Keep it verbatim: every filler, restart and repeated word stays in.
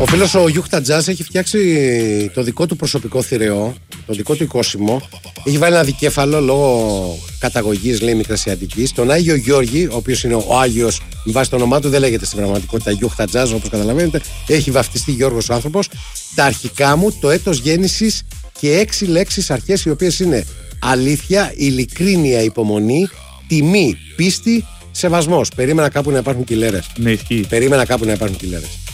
Ο φίλος ο Γιούχτα Τζάζ έχει φτιάξει το δικό του προσωπικό θηρεό, το δικό του οικόσιμο. Έχει βάλει ένα δικέφαλο λόγω καταγωγής, λέει, μικρασιατικής. Τον Άγιο Γιώργη, ο οποίος είναι ο Άγιος, με βάση το όνομά του, δεν λέγεται στην πραγματικότητα Γιούχτα Τζάζ, όπως καταλαβαίνετε. Έχει βαφτιστεί Γιώργος ο άνθρωπος. Τα αρχικά μου, το έτος γέννησης και έξι λέξεις αρχές, οι οποίες είναι αλήθεια, ειλικρίνεια, υπομονή, τιμή, πίστη, σεβασμός. Περίμενα κάπου να υπάρχουν κυλέρες. Ναι, ισχύει. Περίμενα κάπου να υπάρχουν κυλέρες.